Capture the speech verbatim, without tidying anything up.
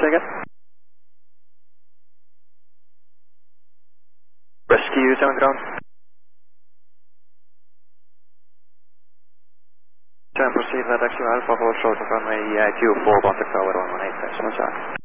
say again? Rescue seven ground. Can proceed with X U Alpha, hold short of runway two four, contact tower one one eight, thanks so much.